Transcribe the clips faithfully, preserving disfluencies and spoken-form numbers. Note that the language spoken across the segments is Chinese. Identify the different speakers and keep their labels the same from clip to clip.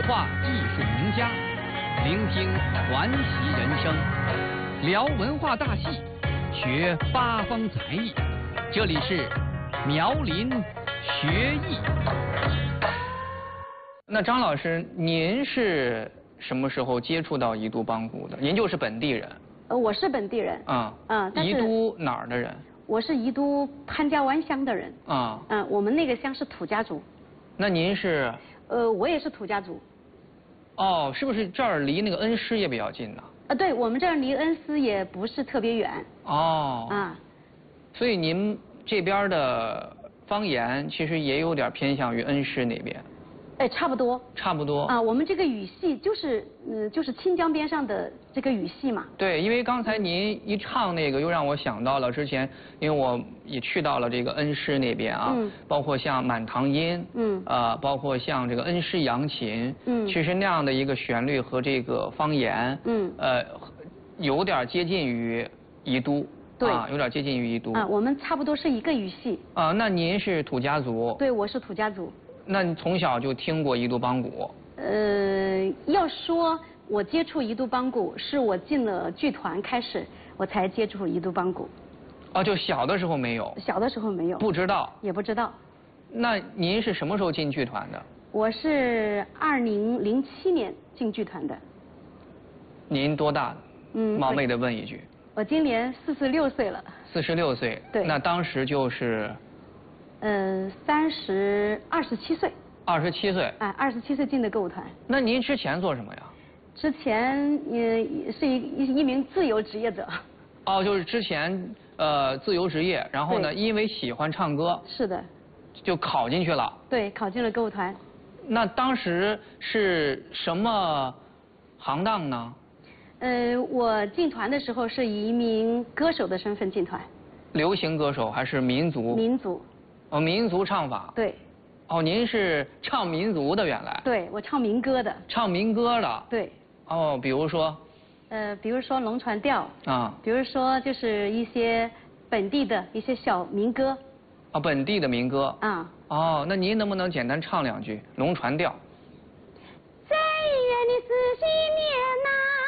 Speaker 1: 化艺术名家，聆听传奇人生，聊文化大戏，学八方才艺。这里是苗林学艺。那张老师，您是什么时候接触到宜都帮鼓的？您就是本地人？
Speaker 2: 呃，我是本地人。
Speaker 1: 啊、
Speaker 2: 嗯，但是
Speaker 1: 宜都哪儿的人？
Speaker 2: 我是宜都潘家湾乡的人。
Speaker 1: 啊、
Speaker 2: 嗯，我们那个乡是土家族。
Speaker 1: 那您是？
Speaker 2: 呃，我也是土家族。
Speaker 1: 哦，是不是这儿离那个恩施也比较近呢？
Speaker 2: 呃，对，我们这儿离恩施也不是特别远。
Speaker 1: 哦。
Speaker 2: 啊。
Speaker 1: 所以您这边的方言其实也有点偏向于恩施那边。
Speaker 2: 哎，差不多。
Speaker 1: 差不多。
Speaker 2: 啊，我们这个语系就是，嗯，就是清江边上的这个语系嘛。
Speaker 1: 对，因为刚才您一唱那个，又让我想到了之前，因为我也去到了这个恩施那边啊，
Speaker 2: 嗯，
Speaker 1: 包括像满堂音，
Speaker 2: 嗯，
Speaker 1: 呃，包括像这个恩施扬琴，
Speaker 2: 嗯，
Speaker 1: 其实那样的一个旋律和这个方言，
Speaker 2: 嗯，
Speaker 1: 呃，有点接近于宜都。
Speaker 2: 对，
Speaker 1: 啊，有点接近于宜都。
Speaker 2: 啊，我们差不多是一个语系。
Speaker 1: 啊，那您是土家族？
Speaker 2: 对，我是土家族。
Speaker 1: 那你从小就听过宜都帮鼓？
Speaker 2: 呃，要说我接触宜都帮鼓，是我进了剧团开始，我才接触宜都帮鼓。
Speaker 1: 哦，就小的时候没有？
Speaker 2: 小的时候没有。
Speaker 1: 不知道？
Speaker 2: 也不知道。
Speaker 1: 那您是什么时候进剧团的？
Speaker 2: 我是二零零七年进剧团的。
Speaker 1: 您多大？
Speaker 2: 嗯，
Speaker 1: 冒昧的问一句。
Speaker 2: 我今年四十六岁了。
Speaker 1: 四十六岁。
Speaker 2: 对。
Speaker 1: 那当时就是？
Speaker 2: 呃，三十二十七岁。
Speaker 1: 二十七岁。
Speaker 2: 哎，二十七岁进的歌舞团。
Speaker 1: 那您之前做什么呀？
Speaker 2: 之前也是一一一名自由职业者。
Speaker 1: 哦，就是之前呃自由职业，然后呢，因为喜欢唱歌。
Speaker 2: 是的。
Speaker 1: 就考进去了。
Speaker 2: 对，考进了歌舞团。
Speaker 1: 那当时是什么行当呢？
Speaker 2: 呃，我进团的时候是以一名歌手的身份进团。
Speaker 1: 流行歌手还是民族？
Speaker 2: 民族。
Speaker 1: 哦，民族唱法。
Speaker 2: 对。
Speaker 1: 哦，您是唱民族的原来？
Speaker 2: 对，我唱民歌的。
Speaker 1: 唱民歌的。
Speaker 2: 对。
Speaker 1: 哦，比如说？
Speaker 2: 呃，比如说龙船调。
Speaker 1: 啊。
Speaker 2: 比如说就是一些本地的一些小民歌。
Speaker 1: 啊，本地的民歌。
Speaker 2: 啊。
Speaker 1: 哦，那您能不能简单唱两句龙船调？
Speaker 2: 在远的四喜年呐，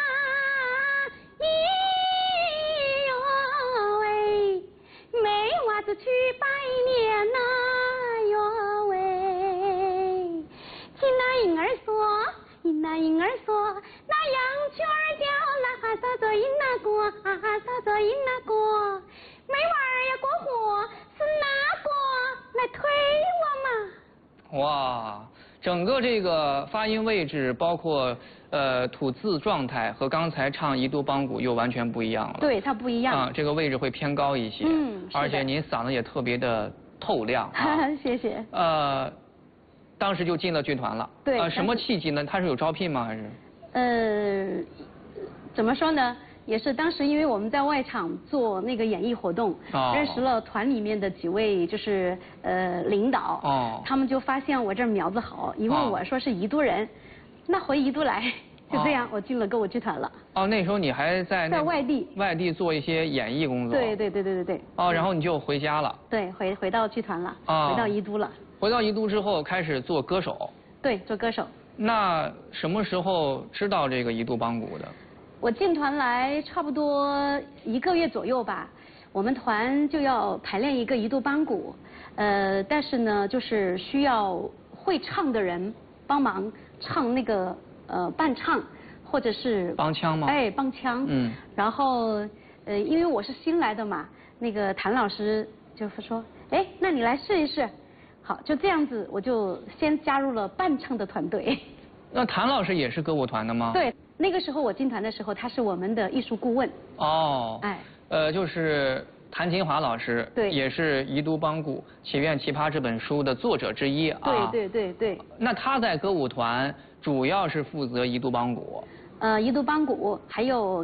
Speaker 2: 咿哟喂，妹娃子去拜年呐哟喂，听那婴儿说，听那婴儿说，那羊圈儿叫那哈撒作音那过，哈哈撒作音那过，妹娃儿呀过火是哪个来推我嘛？
Speaker 1: 哇，整个这个发音位置，包括呃吐字状态，和刚才唱宜都帮鼓又完全不一样了。
Speaker 2: 对，它不一样。
Speaker 1: 啊，这个位置会偏高一些。
Speaker 2: 嗯，是的。
Speaker 1: 而且您嗓子也特别的透亮。啊、
Speaker 2: 谢谢。
Speaker 1: 呃，当时就进了剧团了。
Speaker 2: 对。
Speaker 1: 呃，什么契机呢？他是有招聘吗？还是？
Speaker 2: 呃，怎么说呢？也是当时因为我们在外场做那个演艺活动，
Speaker 1: 哦、
Speaker 2: 认识了团里面的几位就是呃领导，
Speaker 1: 哦、
Speaker 2: 他们就发现我这苗子好，一问我说是宜都人，哦、那回宜都来，就这样、哦、我进了歌舞剧团了。
Speaker 1: 哦，那时候你还在
Speaker 2: 在外地
Speaker 1: 外地做一些演艺工作。
Speaker 2: 对对对对对对。
Speaker 1: 哦，然后你就回家了。
Speaker 2: 对，回回到剧团了，
Speaker 1: 哦、
Speaker 2: 回到宜都了。
Speaker 1: 回到宜都之后开始做歌手。
Speaker 2: 对，做歌手。
Speaker 1: 那什么时候知道这个宜都帮鼓的？
Speaker 2: 我进团来差不多一个月左右吧，我们团就要排练一个宜都帮鼓，呃，但是呢，就是需要会唱的人帮忙唱那个呃伴唱，或者是
Speaker 1: 帮腔吗？
Speaker 2: 哎，帮腔。嗯。然后呃，因为我是新来的嘛，那个谭老师就说，哎，那你来试一试。好，就这样子，我就先加入了伴唱的团队。
Speaker 1: 那谭老师也是歌舞团的吗？
Speaker 2: 对。那个时候我进团的时候，他是我们的艺术顾问。
Speaker 1: 哦。
Speaker 2: 哎。
Speaker 1: 呃，就是谭金华老师。
Speaker 2: 对。
Speaker 1: 也是宜都帮鼓《祈愿奇葩》这本书的作者之一啊。
Speaker 2: 对对对对。
Speaker 1: 那他在歌舞团主要是负责宜都帮鼓。
Speaker 2: 呃，宜都帮鼓，还有